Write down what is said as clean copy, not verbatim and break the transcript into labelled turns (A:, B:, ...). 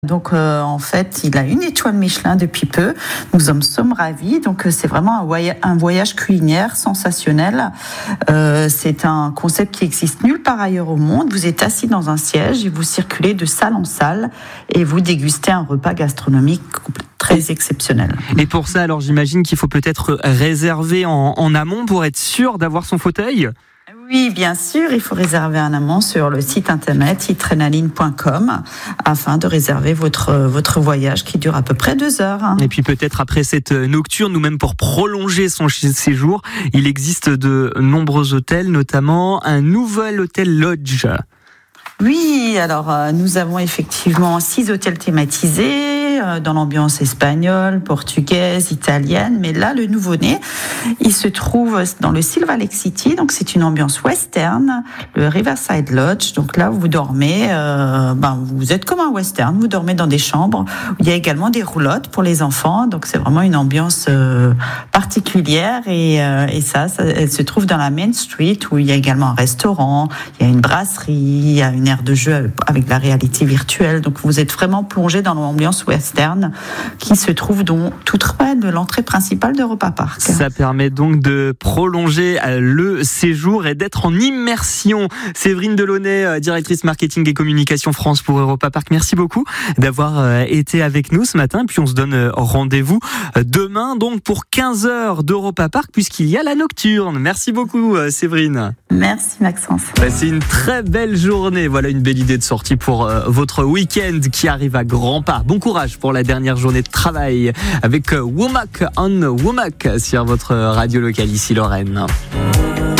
A: Donc en fait, il a une étoile Michelin depuis peu. Nous en sommes ravis. Donc c'est vraiment un voyage culinaire sensationnel. C'est un concept qui existe nulle part ailleurs au monde. Vous êtes assis dans un siège et vous circulez de salle en salle et vous dégustez un repas gastronomique très exceptionnel.
B: Et pour ça, alors j'imagine qu'il faut peut-être réserver en amont pour être sûr d'avoir son fauteuil.
A: Oui, bien sûr, il faut réserver en amont sur le site internet itrenaline.com afin de réserver votre voyage qui dure à peu près 2 heures.
B: Et puis peut-être après cette nocturne ou même pour prolonger son séjour, il existe de nombreux hôtels, notamment un nouvel hôtel Lodge.
A: Oui, alors nous avons effectivement 6 hôtels thématisés dans l'ambiance espagnole, portugaise, italienne. Mais là, le nouveau-né, il se trouve dans le Silver Lake City. Donc, c'est une ambiance western, le Riverside Lodge. Donc là, vous dormez, vous êtes comme un western. Vous dormez dans des chambres. Il y a également des roulottes pour les enfants. Donc, c'est vraiment une ambiance particulière. Et ça, elle se trouve dans la Main Street où il y a également un restaurant, il y a une brasserie, il y a une aire de jeu avec la réalité virtuelle. Donc, vous êtes vraiment plongé dans l'ambiance western qui se trouve donc tout près de l'entrée principale d'Europa Park.
B: Ça permet donc de prolonger le séjour et d'être en immersion. Séverine Delaunay, directrice marketing et communication France pour Europa Park. Merci beaucoup d'avoir été avec nous ce matin. Puis on se donne rendez-vous demain donc pour 15 heures d'Europa Park puisqu'il y a la nocturne. Merci beaucoup Séverine.
A: Merci Maxence.
B: C'est une très belle journée. Voilà une belle idée de sortie pour votre week-end qui arrive à grands pas. Bon courage pour la dernière journée de travail avec Womack on Womack sur votre radio locale ici Lorraine.